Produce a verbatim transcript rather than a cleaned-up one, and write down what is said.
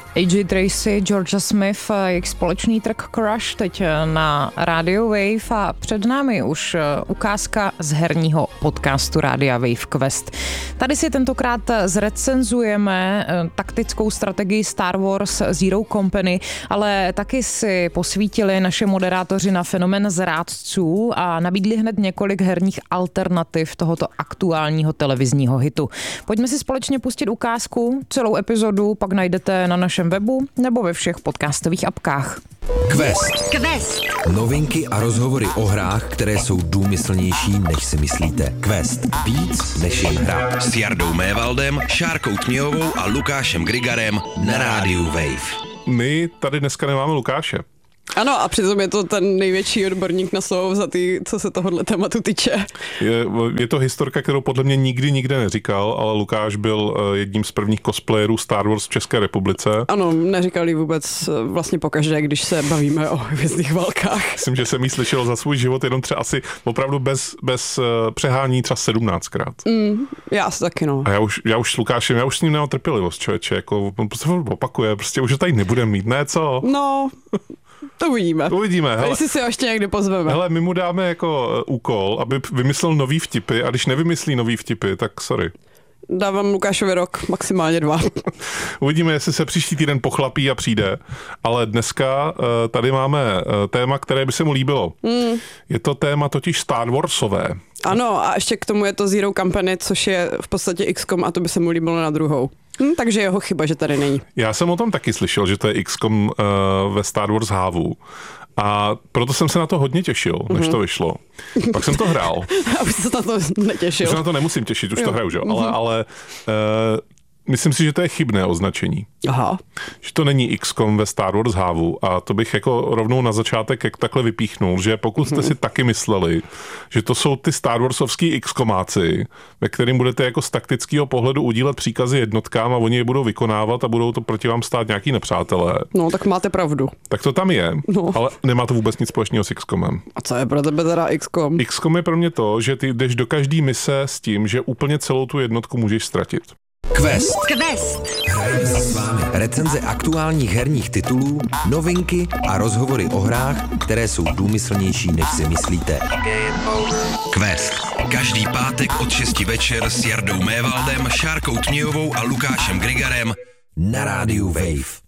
A J Tracey, Georgia Smith, jejich společný track Crush teď na Radio Wave a před námi už ukázka z herního podcastu Rádia Wave Quest. Tady si tentokrát zrecenzujeme taktickou strategii Star Wars Zero Company, ale taky si posvítili naše moderátoři na fenomén zrádců a nabídli hned několik herních alternativ tohoto aktuálního televizního hitu. Pojďme si společně pustit ukázku, celou epizodu pak najdete na našem webu nebo ve všech podcastových apkách. Quest. Quest. Novinky a rozhovory o hrách, které jsou důmyslnější, než si myslíte. Quest. Víc než jen hra. S Jardou Mévaldem, Šárkou Tměhovou a Lukášem Grigarem na rádiu Wave. My tady dneska nemáme Lukáše. Ano, a přitom je to ten největší odborník na slovo vzatý, co se tohohle tématu týče. Je, je to historka, kterou podle mě nikdy nikde neříkal, ale Lukáš byl jedním z prvních cosplayerů Star Wars v České republice. Ano, neříkal jí vůbec vlastně pokaždé, když se bavíme o hvězdných válkách. Myslím, že jsem jí slyšel za svůj život jenom třeba asi opravdu bez, bez přehání třeba sedmnáctkrát. Mm, já asi taky, no. A já už, já už s Lukášem, já už s ním nemám trpělivost, člověče, jako on prostě opakuje, prostě už ho tady nebudeme mít, ne co? No... To uvidíme. Uvidíme. Hele, jestli si ho ještě někdy pozveme. Hele, my mu dáme jako úkol, aby vymyslel nový vtipy a když nevymyslí nový vtipy, tak sorry. Dávám Lukášovi rok, maximálně dva. Uvidíme, jestli se příští týden pochlapí a přijde, ale dneska uh, tady máme uh, téma, které by se mu líbilo. Mm. Je to téma totiž Star Warsové. Ano, a ještě k tomu je to Zero Company, což je v podstatě X COM a to by se mu líbilo na druhou. Hm, takže jeho chyba, že tady není. Já jsem o tom taky slyšel, že to je X COM uh, ve Star Wars Hávu. A proto jsem se na to hodně těšil, než mm-hmm. to vyšlo. Pak jsem to hrál. A už se na to netěšil. Už se na to nemusím těšit, už jo. to hraju, že? Mm-hmm. Ale, ale uh, myslím si, že to je chybné označení. Aha. Že to není X COM ve Star Wars Hávu a to bych jako rovnou na začátek jak takhle vypíchnul, že pokud jste si taky mysleli, že to jsou ty Star Warsovský X COMáci, ve kterým budete jako z taktického pohledu udílet příkazy jednotkám a oni je budou vykonávat a budou to proti vám stát nějaký nepřátelé. No, tak máte pravdu. Tak to tam je, no. Ale nemá to vůbec nic společného s X COMem. A co je pro tebe teda X COM? X COM je pro mě to, že ty jdeš do každý mise s tím, že úplně celou tu jednotku můžeš ztratit. Quest. Quest. Hrajeme si s vámi recenze aktuálních herních titulů, novinky a rozhovory o hrách, které jsou důmyslnější, než si myslíte. Quest. Každý pátek od šesti večer s Jardou Mévaldem, Šárkou Tměhovou a Lukášem Grigarem na rádiu Wave.